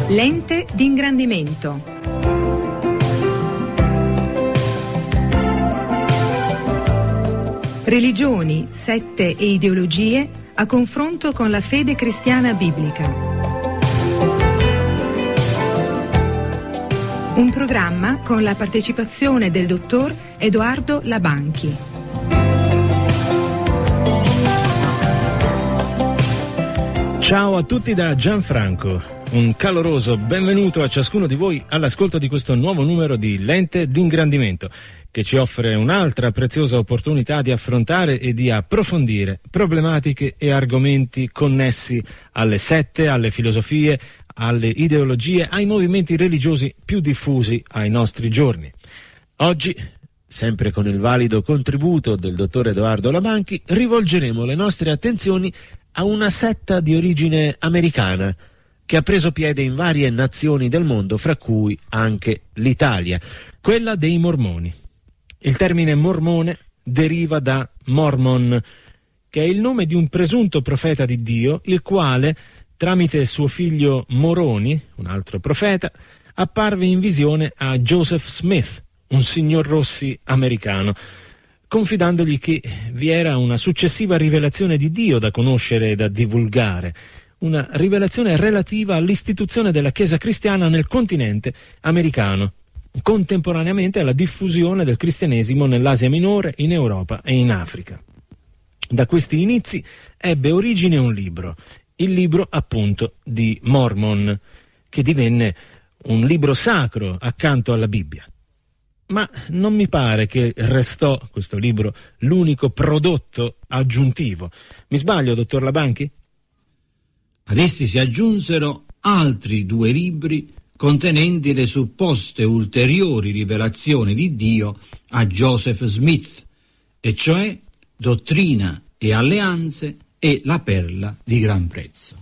Lente di ingrandimento. Religioni, sette e ideologie a confronto con la fede cristiana biblica. Un programma con la partecipazione del dottor Edoardo Labanchi. Ciao a tutti da Gianfranco. Un caloroso benvenuto a ciascuno di voi all'ascolto di questo nuovo numero di Lente d'ingrandimento, che ci offre un'altra preziosa opportunità di affrontare e di approfondire problematiche e argomenti connessi alle sette, alle filosofie, alle ideologie, ai movimenti religiosi più diffusi ai nostri giorni. Oggi, sempre con il valido contributo del dottor Edoardo Labanchi, rivolgeremo le nostre attenzioni a una setta di origine americana che ha preso piede in varie nazioni del mondo, fra cui anche l'Italia, quella dei Mormoni. Il termine mormone deriva da Mormon, che è il nome di un presunto profeta di Dio, il quale, tramite suo figlio Moroni, un altro profeta, apparve in visione a Joseph Smith, un signor Rossi americano, confidandogli che vi era una successiva rivelazione di Dio da conoscere e da divulgare, una rivelazione relativa all'istituzione della Chiesa cristiana nel continente americano, contemporaneamente alla diffusione del cristianesimo nell'Asia Minore, in Europa e in Africa. Da questi inizi ebbe origine un libro, il libro appunto di Mormon, che divenne un libro sacro accanto alla Bibbia. Ma non mi pare che restò questo libro l'unico prodotto aggiuntivo. Mi sbaglio, dottor Labanchi? Ad essi si aggiunsero altri 2 libri contenenti le supposte ulteriori rivelazioni di Dio a Joseph Smith, e cioè Dottrina e Alleanze e La perla di gran prezzo.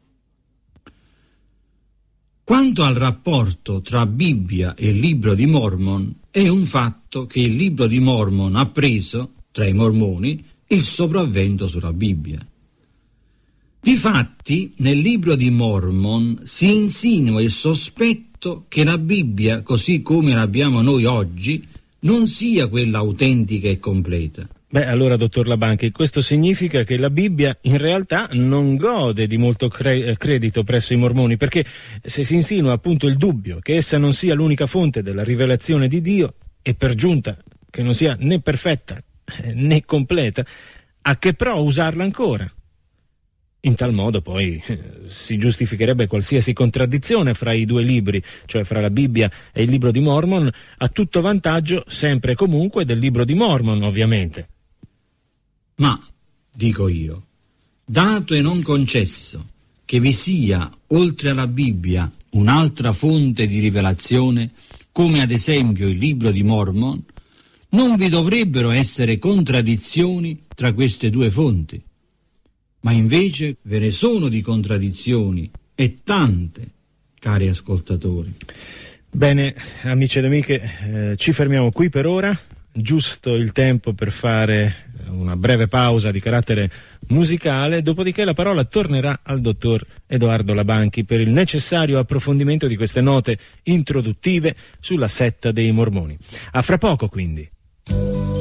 Quanto al rapporto tra Bibbia e il libro di Mormon, è un fatto che il libro di Mormon ha preso, tra i mormoni, il sopravvento sulla Bibbia. Difatti, nel libro di Mormon si insinua il sospetto che la Bibbia, così come l'abbiamo noi oggi, non sia quella autentica e completa. Beh, allora, dottor Labanchi, questo significa che la Bibbia in realtà non gode di molto credito presso i mormoni, perché se si insinua appunto il dubbio che essa non sia l'unica fonte della rivelazione di Dio, e per giunta che non sia né perfetta né completa, a che pro usarla ancora? In tal modo poi si giustificherebbe qualsiasi contraddizione fra i 2 libri, cioè fra la Bibbia e il libro di Mormon, a tutto vantaggio sempre e comunque del libro di Mormon, ovviamente. Ma, dico io, dato e non concesso che vi sia, oltre alla Bibbia, un'altra fonte di rivelazione, come ad esempio il libro di Mormon, non vi dovrebbero essere contraddizioni tra queste 2 fonti. Ma invece ve ne sono di contraddizioni, e tante, cari ascoltatori. Bene, amici ed amiche, ci fermiamo qui per ora. Giusto il tempo per fare una breve pausa di carattere musicale, dopodiché la parola tornerà al dottor Edoardo Labanchi per il necessario approfondimento di queste note introduttive sulla setta dei Mormoni. A fra poco, quindi.